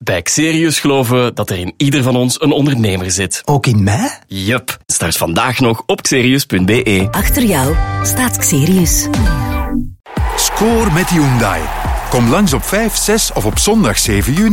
Bij Xerius geloven we dat er in ieder van ons een ondernemer zit. Ook in mij? Yup. Start vandaag nog op xerius.be. Achter jou staat Xerius. Score met Hyundai. Kom langs op 5, 6 of op zondag 7 juni.